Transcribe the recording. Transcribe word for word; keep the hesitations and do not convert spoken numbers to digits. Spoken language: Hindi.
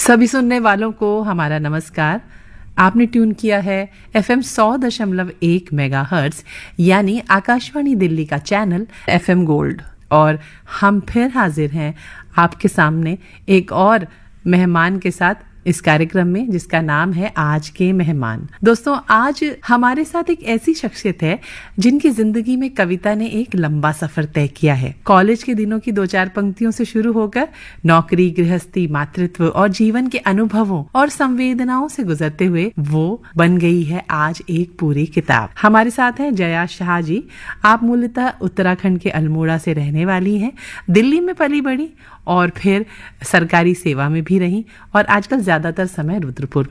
सभी सुनने वालों को हमारा नमस्कार। आपने ट्यून किया है एफएम सौ दशमलव एक मेगाहर्ट्ज यानी आकाशवाणी दिल्ली का चैनल एफएम गोल्ड, और हम फिर हाजिर हैं आपके सामने एक और मेहमान के साथ इस कार्यक्रम में, जिसका नाम है आज के मेहमान। दोस्तों, आज हमारे साथ एक ऐसी शख्सियत है जिनकी जिंदगी में कविता ने एक लंबा सफर तय किया है। कॉलेज के दिनों की दो चार पंक्तियों से शुरू होकर नौकरी, गृहस्थी, मातृत्व और जीवन के अनुभवों और संवेदनाओं से गुजरते हुए वो बन गई है आज एक पूरी किताब। हमारे साथ हैं जया शाह जी। आप मूलतः उत्तराखंड के अल्मोड़ा से रहने वाली हैं, दिल्ली में पली बड़ी और फिर सरकारी सेवा में भी रही और आजकल ज्यादातर समय रुद्रपुर